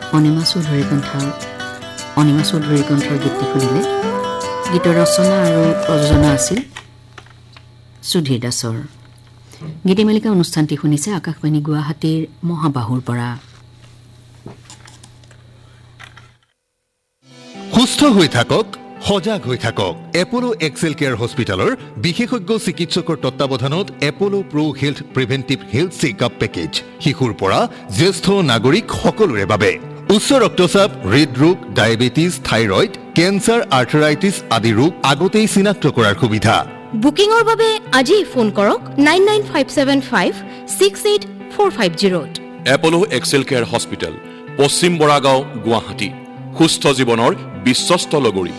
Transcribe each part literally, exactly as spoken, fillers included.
অনিমা চৌধুৰী কণ্ঠৰ অনিমা চৌধুৰী কণ্ঠৰ গীতটি শুনিলে। গীতৰ ৰচনা আৰু প্ৰযোজনা আছিল সুধীৰ দাসৰ। গীতিমালিকা অনুষ্ঠানটি শুনিছে আকাশবাণী গুৱাহাটীৰ মহাবাহুৰ পৰা। সুস্থ হৈ থাকক, সজাগ হৈ থাকক। এপলো এক্সেল কেয়াৰ হস্পিটেলৰ বিশেষজ্ঞ চিকিৎসকৰ তত্বাৱধানত এপলো প্ৰ হেল্থ প্ৰিভেন্টিভ হেল্থ চেকআপ পেকেজ শিশুৰ পৰা জ্যেষ্ঠ নাগৰিক সকলোৰে বাবে। উচ্চ ৰক্তচাপ, হৃদৰোগ, ডায়েবেটিছ, থাইৰয়ড, কেঞ্চাৰ, আৰ্থৰাইটিছ আদি ৰোগ আগতেই চিনাক্ত কৰাৰ সুবিধা। বুকিঙৰ বাবে আজি ফোন কৰক nine nine five seven five six eight four five জিৰ'ত। এপলো Excel care hospital, পশ্চিম বৰাগাঁও, গুৱাহাটী। সুস্থ জীৱনৰ বিশ্বস্ত লগৰী।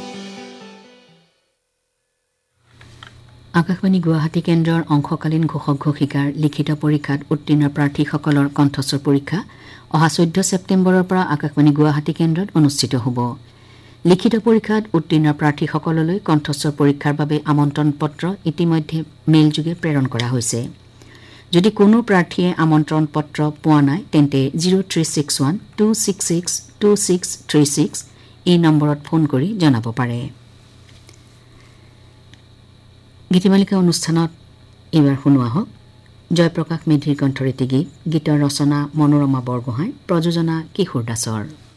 আকাশবাণী গুৱাহাটী কেন্দ্ৰৰ অংশকালীন ঘোষক ঘোষিকাৰ লিখিত পৰীক্ষাত উত্তীৰ্ণ প্ৰাৰ্থীসকলৰ কণ্ঠস্বৰ পৰীক্ষা অহা চৈধ্য ছেপ্টেম্বৰৰ পৰা আকাশবাণী গুৱাহাটী কেন্দ্ৰত অনুষ্ঠিত হ'ব। লিখিত পৰীক্ষাত উত্তীৰ্ণ প্ৰাৰ্থীসকললৈ কণ্ঠস্বৰ পৰীক্ষাৰ বাবে আমন্ত্ৰণ পত্ৰ ইতিমধ্যে মেইলযোগে প্ৰেৰণ কৰা হৈছে। যদি কোনো প্ৰাৰ্থীয়ে আমন্ত্ৰণ পত্ৰ পোৱা নাই তেন্তে zero' three six one two six six two six three six এই নম্বৰত ফোন কৰি জনাব পাৰে। গীতিমালিকা অনুষ্ঠানত এইবাৰ শুনোৱা হওক জয়প্ৰকাশ মেধিৰ কণ্ঠৰীতি গীত। গীতৰ ৰচনা মনোৰমা বৰগোহাঁই, প্ৰযোজনা কিশোৰ দাসৰ।